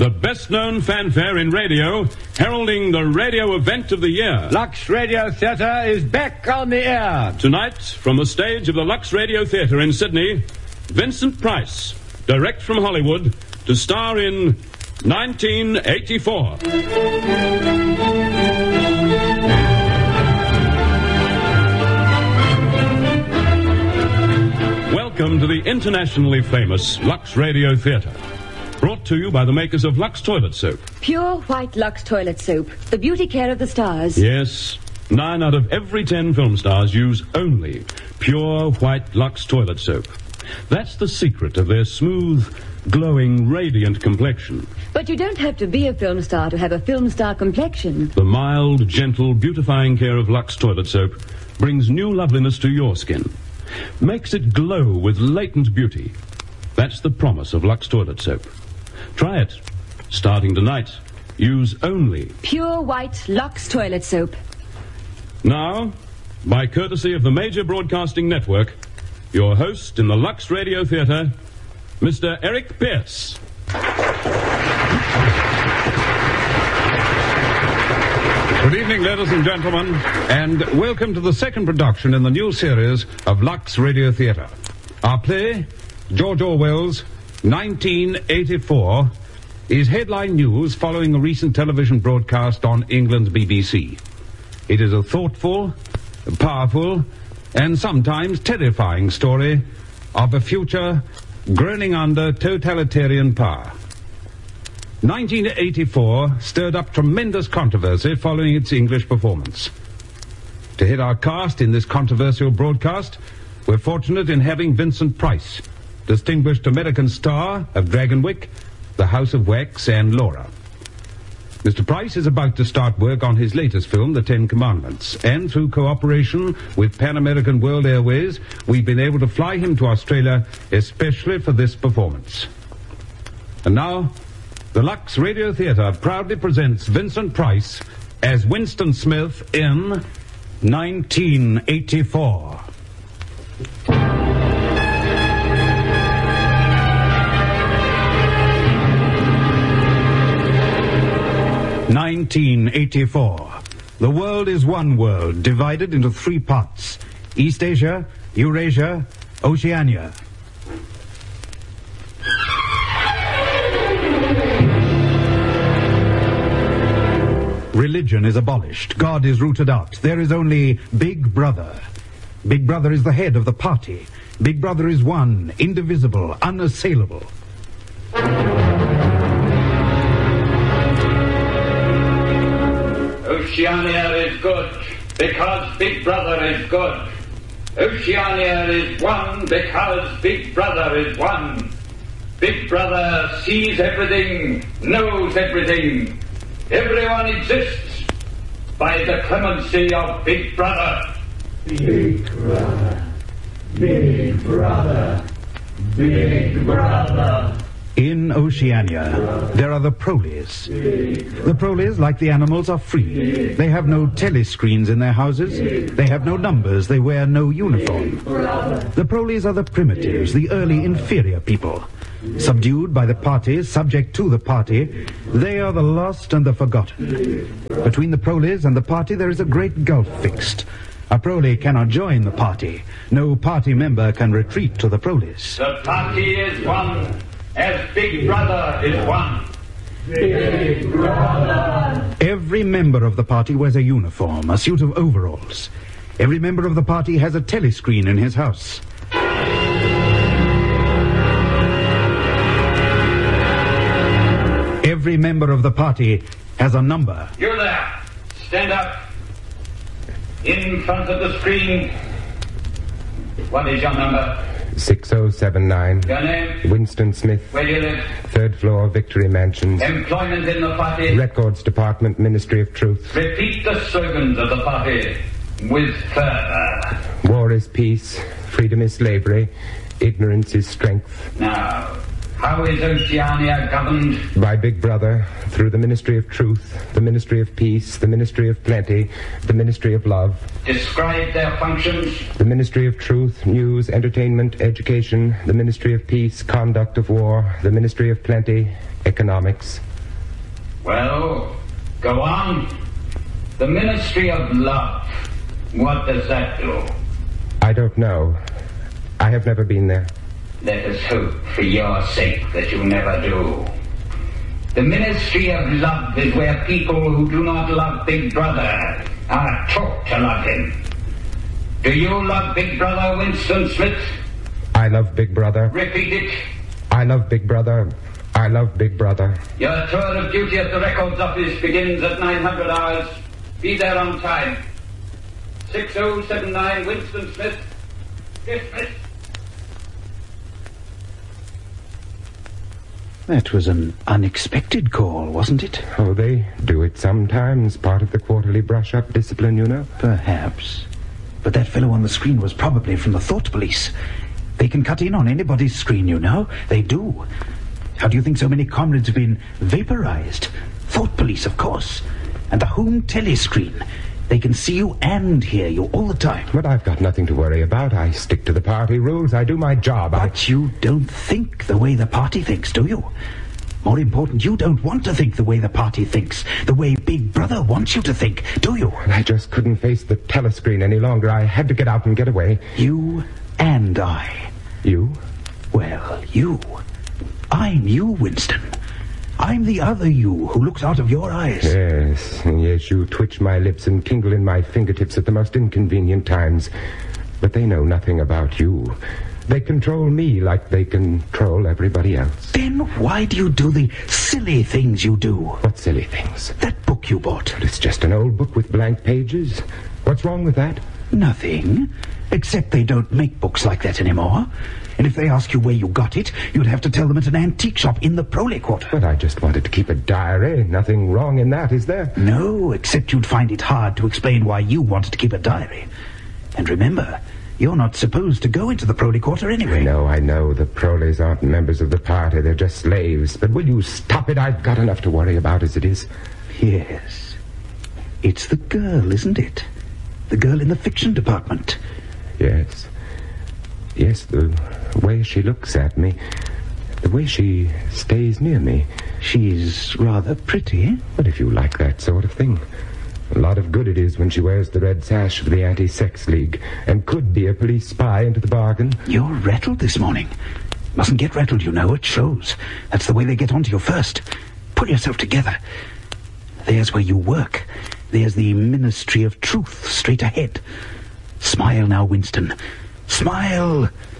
the best-known fanfare in radio, heralding the radio event of the year. Lux Radio Theatre is back on the air. Tonight, from the stage of the Lux Radio Theatre in Sydney, Vincent Price, direct from Hollywood, to star in 1984. Welcome to the internationally famous Lux Radio Theatre. Brought to you by the makers of Lux Toilet Soap. Pure white Lux Toilet Soap. The beauty care of the stars. Yes. 9 out of every 10 film stars use only pure white Lux Toilet Soap. That's the secret of their smooth, glowing, radiant complexion. But you don't have to be a film star to have a film star complexion. The mild, gentle, beautifying care of Lux Toilet Soap brings new loveliness to your skin. Makes it glow with latent beauty. That's the promise of Lux Toilet Soap. Try it. Starting tonight, use only pure white Lux Toilet Soap. Now, by courtesy of the major broadcasting network, your host in the Lux Radio Theatre, Mr. Eric Pierce. Good evening, ladies and gentlemen, and welcome to the second production in the new series of Lux Radio Theatre. Our play, George Orwell's 1984, is headline news following a recent television broadcast on England's BBC. It is a thoughtful, powerful, and sometimes terrifying story of a future groaning under totalitarian power. 1984 stirred up tremendous controversy following its English performance. To head our cast in this controversial broadcast, we're fortunate in having Vincent Price, distinguished American star of Dragonwyck, The House of Wax, and Laura. Mr. Price is about to start work on his latest film, The Ten Commandments, and through cooperation with Pan American World Airways, we've been able to fly him to Australia especially for this performance. And now, the Lux Radio Theatre proudly presents Vincent Price as Winston Smith in 1984. 1984. The world is one world, divided into 3 parts: East Asia, Eurasia, Oceania. Religion is abolished. God is rooted out. There is only Big Brother. Big Brother is the head of the party. Big Brother is one, indivisible, unassailable. Oceania is good because Big Brother is good. Oceania is one because Big Brother is one. Big Brother sees everything, knows everything. Everyone exists by the clemency of Big Brother. Big Brother, Big Brother, Big Brother. In Oceania, there are the Proles. The Proles, like the animals, are free. They have no telescreens in their houses. They have no numbers. They wear no uniform. The Proles are the primitives, the early inferior people. Subdued by the party, subject to the party, they are the lost and the forgotten. Between the Proles and the party, there is a great gulf fixed. A Prole cannot join the party. No party member can retreat to the Proles. The party is one, as Big Brother is one. Big Brother. Every member of the party wears a uniform, a suit of overalls. Every member of the party has a telescreen in his house. Every member of the party has a number. You there, stand up. In front of the screen. What is your number? 6079. Your name? Winston Smith. Where do you live? 3rd floor, Victory Mansions. Employment in the party? Records Department, Ministry of Truth. Repeat the slogans of the party with fervor. War is peace. Freedom is slavery. Ignorance is strength. Now, how is Oceania governed? By Big Brother, through the Ministry of Truth, the Ministry of Peace, the Ministry of Plenty, the Ministry of Love. Describe their functions. The Ministry of Truth, News, Entertainment, Education, the Ministry of Peace, Conduct of War, the Ministry of Plenty, Economics. Well, go on. The Ministry of Love. What does that do? I don't know. I have never been there. Let us hope for your sake that you never do. The Ministry of Love is where people who do not love Big Brother are taught to love him. Do you love Big Brother, Winston Smith? I love Big Brother. Repeat it. I love Big Brother. I love Big Brother. Your tour of duty at the Records Office begins at 900 hours. Be there on time. 6079 Winston Smith. Dismissed. That was an unexpected call, wasn't it? Oh, they do it sometimes. Part of the quarterly brush-up discipline, you know. Perhaps. But that fellow on the screen was probably from the Thought Police. They can cut in on anybody's screen, you know. They do. How do you think so many comrades have been vaporized? Thought Police, of course. And the home telescreen. They can see you and hear you all the time. But I've got nothing to worry about. I stick to the party rules. I do my job. But you don't think the way the party thinks, do you? More important, you don't want to think the way the party thinks, the way Big Brother wants you to think, do you? I just couldn't face the telescreen any longer. I had to get out and get away. You and I. You? Well, you. I'm you, Winston. I'm the other you who looks out of your eyes. Yes, you twitch my lips and tingle in my fingertips at the most inconvenient times. But they know nothing about you. They control me like they control everybody else. Then why do you do the silly things you do? What silly things? That book you bought. But it's just an old book with blank pages. What's wrong with that? Nothing. Except they don't make books like that anymore. And if they ask you where you got it, you'd have to tell them at an antique shop in the Proley Quarter. But I just wanted to keep a diary. Nothing wrong in that, is there? No, except you'd find it hard to explain why you wanted to keep a diary. And remember, you're not supposed to go into the Proley Quarter anyway. I know. The Proleys aren't members of the party. They're just slaves. But will you stop it? I've got enough to worry about as it is. Yes. It's the girl, isn't it? The girl in the fiction department. Yes. Yes, the way she looks at me, the way she stays near me. She's rather pretty. But if you like that sort of thing, a lot of good it is when she wears the red sash of the Anti-Sex League and could be a police spy into the bargain. You're rattled this morning. Mustn't get rattled, you know. It shows. That's the way they get onto you first. Pull yourself together. There's where you work. There's the Ministry of Truth straight ahead. Smile now, Winston. Smile.